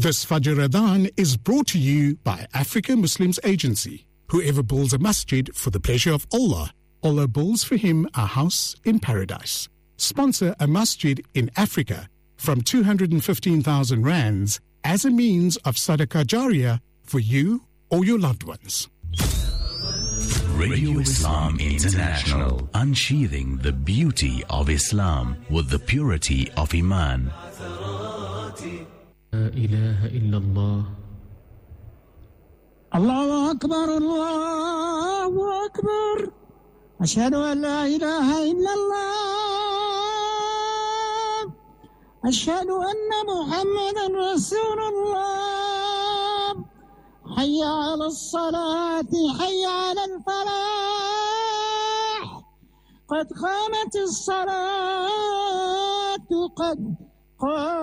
This Fajr Adhan is brought to you by Africa Muslims Agency. Whoever builds a masjid for the pleasure of Allah, Allah builds for him a house in paradise. Sponsor a masjid in Africa from 215,000 rands as a means of sadaqah jariyah for you or your loved ones. Radio Islam International, unsheathing the beauty of Islam with the purity of Iman. La ilaha illallah. Allahu Akbar, Allahu Akbar. Ashhadu an la ilaha illallah. Ashhadu anna Muhammadan Rasulullah. Hayya ala as-salati, hayya ala al-falah. Qad qamat as-salatu, qad